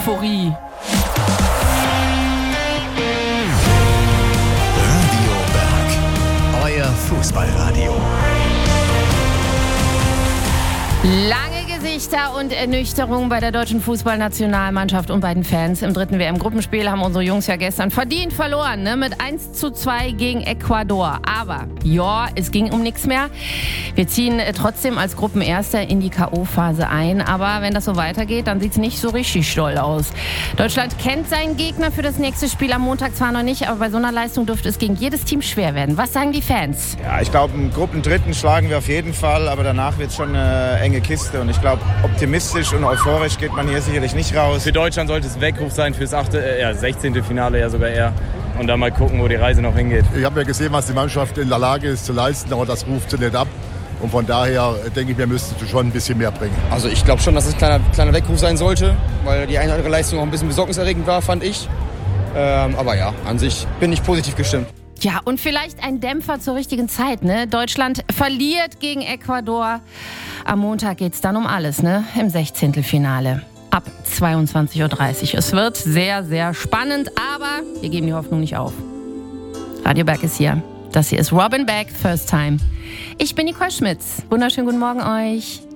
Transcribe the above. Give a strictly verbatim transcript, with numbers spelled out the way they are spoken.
Euphorie. Radio Berg, euer Fußballradio. Lange Gesichter und Ernüchterung bei der deutschen Fußballnationalmannschaft und bei den Fans. Im dritten W M-Gruppenspiel haben unsere Jungs ja gestern verdient verloren, ne? Mit eins zu zwei gegen Ecuador. Aber ja, es ging um nichts mehr. Wir ziehen trotzdem als Gruppenerster in die K O-Phase ein. Aber wenn das so weitergeht, dann sieht es nicht so richtig doll aus. Deutschland kennt seinen Gegner für das nächste Spiel am Montag zwar noch nicht, aber bei so einer Leistung dürfte es gegen jedes Team schwer werden. Was sagen die Fans? Ja, ich glaube, einen Gruppendritten schlagen wir auf jeden Fall, aber danach wird es schon eine enge Kiste. Und ich glaube, optimistisch und euphorisch geht man hier sicherlich nicht raus. Für Deutschland sollte es Weckruf sein fürs achte, äh, ja, sechzehnte Finale ja sogar eher. Und dann mal gucken, wo die Reise noch hingeht. Ich habe ja gesehen, was die Mannschaft in der Lage ist zu leisten, aber das ruft sie nicht ab. Und von daher denke ich, wir müssten schon ein bisschen mehr bringen. Also ich glaube schon, dass es ein kleiner, kleiner Weckruf sein sollte, weil die eine oder andere Leistung auch ein bisschen besorgniserregend war, fand ich. Ähm, aber ja, an sich bin ich positiv gestimmt. Ja, und vielleicht ein Dämpfer zur richtigen Zeit, ne? Deutschland verliert gegen Ecuador. Am Montag geht's dann um alles, ne? Im Sechzehntelfinale. Ab zweiundzwanzig Uhr dreißig. Es wird sehr, sehr spannend, aber wir geben die Hoffnung nicht auf. Radio Berg ist hier. Das hier ist Robin Beck, First Time. Ich bin Nicole Schmitz. Wunderschönen guten Morgen euch.